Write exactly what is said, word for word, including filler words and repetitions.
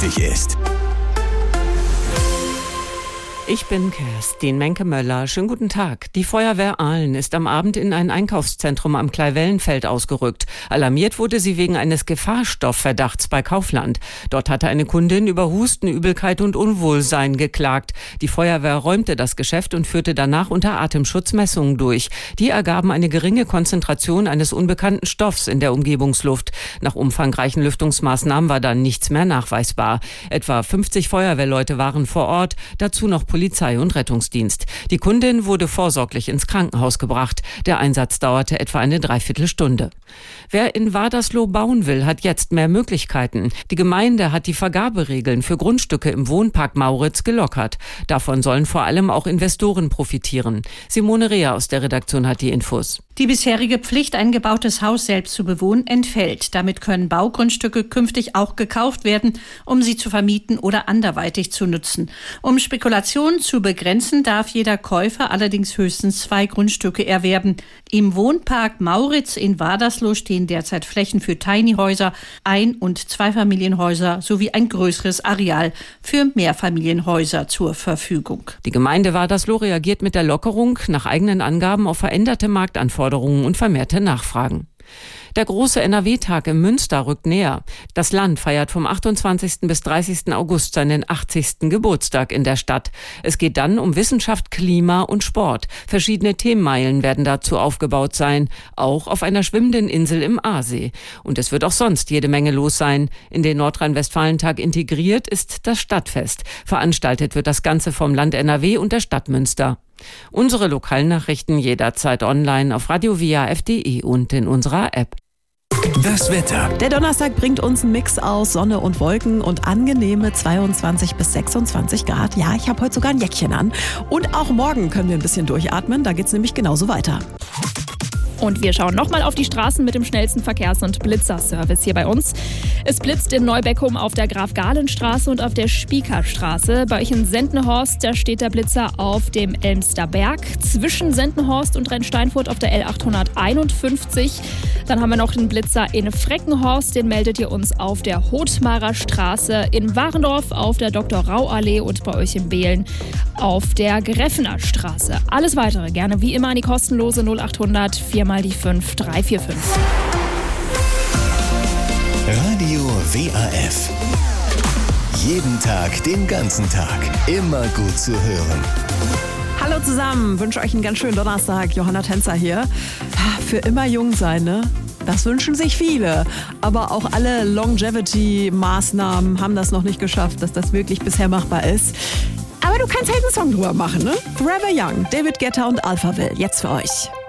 wichtig ist. Ich bin Kerstin Menke-Möller. Schönen guten Tag. Die Feuerwehr Aalen ist am Abend in ein Einkaufszentrum am Kleinwellenfeld ausgerückt. Alarmiert wurde sie wegen eines Gefahrstoffverdachts bei Kaufland. Dort hatte eine Kundin über Husten, Übelkeit und Unwohlsein geklagt. Die Feuerwehr räumte das Geschäft und führte danach unter Atemschutz Messungen durch. Die ergaben eine geringe Konzentration eines unbekannten Stoffs in der Umgebungsluft. Nach umfangreichen Lüftungsmaßnahmen war dann nichts mehr nachweisbar. Etwa fünfzig Feuerwehrleute waren vor Ort, dazu noch Polizei und Rettungsdienst. Die Kundin wurde vorsorglich ins Krankenhaus gebracht. Der Einsatz dauerte etwa eine Dreiviertelstunde. Wer in Wadersloh bauen will, hat jetzt mehr Möglichkeiten. Die Gemeinde hat die Vergaberegeln für Grundstücke im Wohnpark Mauritz gelockert. Davon sollen vor allem auch Investoren profitieren. Simone Rea aus der Redaktion hat die Infos. Die bisherige Pflicht, ein gebautes Haus selbst zu bewohnen, entfällt. Damit können Baugrundstücke künftig auch gekauft werden, um sie zu vermieten oder anderweitig zu nutzen. Um Spekulationen zu begrenzen, darf jeder Käufer allerdings höchstens zwei Grundstücke erwerben. Im Wohnpark Mauritz in Wadersloh stehen derzeit Flächen für Tiny-Häuser, Ein- und Zweifamilienhäuser sowie ein größeres Areal für Mehrfamilienhäuser zur Verfügung. Die Gemeinde Wadersloh reagiert mit der Lockerung nach eigenen Angaben auf veränderte Marktanforderungen und vermehrte Nachfragen. Der große N R W-Tag in Münster rückt näher. Das Land feiert vom achtundzwanzigsten bis dreißigsten August seinen achtzigsten Geburtstag in der Stadt. Es geht dann um Wissenschaft, Klima und Sport. Verschiedene Themenmeilen werden dazu aufgebaut sein, auch auf einer schwimmenden Insel im Aasee. Und es wird auch sonst jede Menge los sein. In den Nordrhein-Westfalen-Tag integriert ist das Stadtfest. Veranstaltet wird das Ganze vom Land N R W und der Stadt Münster. Unsere Lokalnachrichten jederzeit online auf radio w a f punkt d e und in unserer App. Das Wetter. Der Donnerstag bringt uns einen Mix aus Sonne und Wolken und angenehme zweiundzwanzig bis sechsundzwanzig Grad. Ja, ich habe heute sogar ein Jäckchen an. Und auch morgen können wir ein bisschen durchatmen. Da geht es nämlich genauso weiter. Und wir schauen nochmal auf die Straßen mit dem schnellsten Verkehrs- und Blitzerservice hier bei uns. Es blitzt in Neubeckum auf der Graf-Gahlen-Straße und auf der Spiekerstraße. Bei euch in Sendenhorst, da steht der Blitzer auf dem Elmster-Berg. Zwischen Sendenhorst und Rennsteinfurt auf der L achthunderteinundfünfzig. Dann haben wir noch den Blitzer in Freckenhorst. Den meldet ihr uns auf der Hotmarer Straße. In Warendorf auf der Doktor-Rau-Allee und bei euch in Behlen auf der Greffener Straße. Alles Weitere gerne wie immer an die kostenlose null achthundert vier mal die fünf drei vier fünf. Radio W A F. Jeden Tag, den ganzen Tag. Immer gut zu hören. Hallo zusammen, wünsche euch einen ganz schönen Donnerstag. Johanna Tänzer hier. Für immer jung sein, ne? Das wünschen sich viele. Aber auch alle Longevity-Maßnahmen haben das noch nicht geschafft, dass das wirklich bisher machbar ist. Aber du kannst halt einen Song drüber machen, ne? Forever Young, David Guetta und Alphaville. Jetzt für euch.